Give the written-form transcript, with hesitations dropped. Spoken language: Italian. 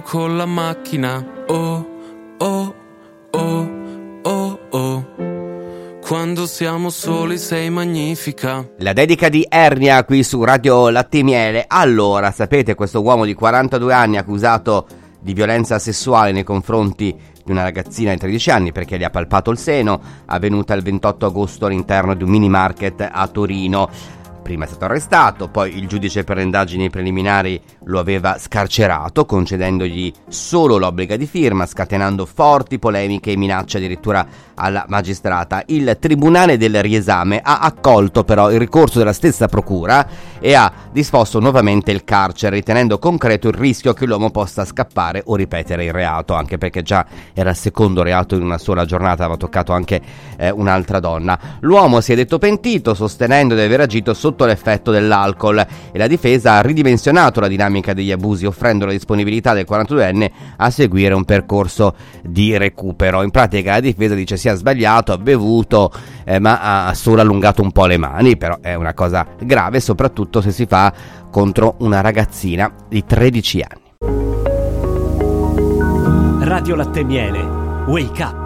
con la macchina, oh, oh, oh, oh, oh. Quando siamo soli sei magnifica. La dedica di Ernia qui su Radio Latte e Miele. Allora, sapete, questo uomo di 42 anni accusato di violenza sessuale nei confronti di una ragazzina di 13 anni perché le ha palpato il seno, avvenuta il 28 agosto all'interno di un mini market a Torino. Prima è stato arrestato, poi il giudice per le indagini preliminari lo aveva scarcerato, concedendogli solo l'obbligo di firma, scatenando forti polemiche e minacce addirittura alla magistrata. Il Tribunale del Riesame ha accolto però il ricorso della stessa procura e ha disposto nuovamente il carcere, ritenendo concreto il rischio che l'uomo possa scappare o ripetere il reato, anche perché già era il secondo reato in una sola giornata, aveva toccato anche un'altra donna. L'uomo si è detto pentito, sostenendo di aver agito sotto l'effetto dell'alcol, e la difesa ha ridimensionato la dinamica degli abusi, offrendo la disponibilità del 42enne a seguire un percorso di recupero. In pratica la difesa dice sia sbagliato, ha bevuto, ma ha solo allungato un po' le mani, però è una cosa grave, soprattutto se si fa contro una ragazzina di 13 anni. Radio Latte e Miele, Wake Up.